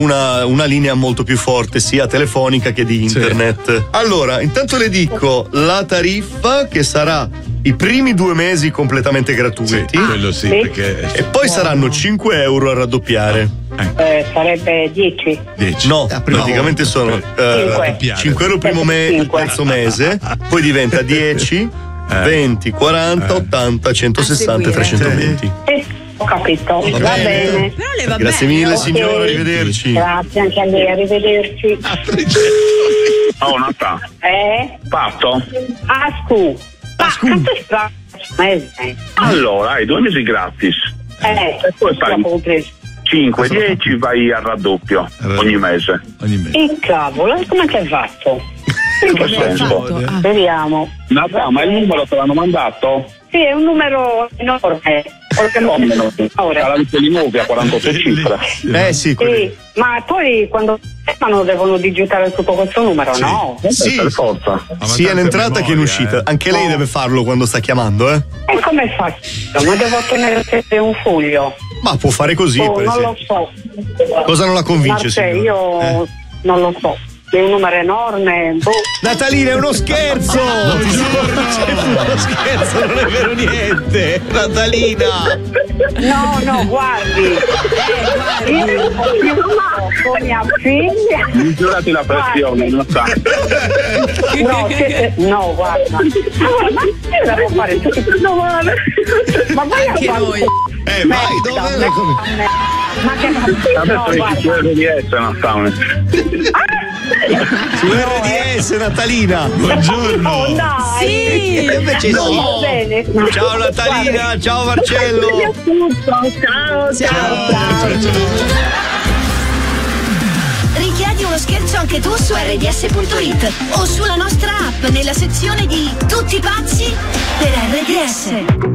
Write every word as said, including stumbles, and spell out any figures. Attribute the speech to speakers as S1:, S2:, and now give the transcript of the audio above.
S1: una, una linea molto più forte sia telefonica che di internet. Sì. Allora, intanto le dico la tariffa che sarà i primi due mesi completamente gratuiti.
S2: Sì, quello sì, perché...
S1: E poi saranno cinque euro a raddoppiare.
S3: Eh, sarebbe dieci.
S2: dieci.
S1: No, praticamente sono eh, cinque euro il primo mese, il terzo mese, poi diventa dieci, venti, quaranta, ottanta, centosessanta e trecentoventi.
S3: Ho capito, va, va bene. bene.
S1: Va Grazie bene. mille, okay. Signora, arrivederci.
S3: Grazie anche a lei, arrivederci.
S4: Oh, Nata.
S3: Eh?
S4: Fatto?
S3: Ah, scu. Ma quanto è strano?
S4: Allora, hai due mesi gratis.
S3: Eh,
S4: e poi fai cinque, dieci, vai al raddoppio ogni mese.
S2: Ogni mese.
S3: E cavolo, come ti hai fatto?
S4: In che senso?
S3: Ah. Vediamo.
S4: Nata, ma il numero te l'hanno mandato?
S3: Sì, è un numero enorme.
S4: Ora la lista di nuovi a quarantotto cifre.
S1: Eh sì,
S3: sì, ma poi quando chiamano devono digitare tutto questo numero,
S1: sì.
S3: no?
S1: Sì,
S4: per forza.
S1: Sia in entrata memoria, che in uscita. Eh. Anche lei no. deve farlo quando sta chiamando, eh?
S3: E come faccio? Ma devo tenere sempre un foglio.
S1: Ma può fare così,
S3: oh,
S1: per
S3: non
S1: esempio.
S3: lo so.
S1: Cosa non la convince?
S3: Marce, io eh? non lo so. È un numero enorme. Boh.
S1: Natalina, è uno scherzo!
S2: No,
S1: Ti giuro, è uno scherzo, non è vero niente! Natalina!
S3: No, no, guardi. Eh, guardi. Io con mia figlia.
S4: Misurati la pressione, non sa.
S3: No, siete... no, guarda. Ma io devo fare tutto. No, guarda. Ma vai a fare.
S1: Eh, vai, dove?
S3: Ma che
S4: adesso no, su R D S non sta.
S1: Su R D S, Natalina.
S2: Buongiorno.
S3: Oh, dai.
S1: Sì. E invece no.
S3: no. Bene.
S1: Ciao Natalina, guarda. Ciao Marcello.
S3: Ciao, ciao, ciao. ciao.
S5: Richiedi uno scherzo anche tu su R D S punto it o sulla nostra app nella sezione di Tutti pazzi per R D S.